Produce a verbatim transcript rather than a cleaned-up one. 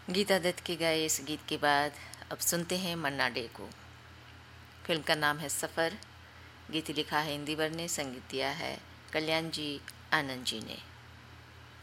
गीता दत्त के गाए इस गीत के बाद अब सुनते हैं मन्ना डे को। फिल्म का नाम है सफ़र। गीत लिखा है इंदिवर ने, संगीत दिया है कल्याण जी आनंद जी ने।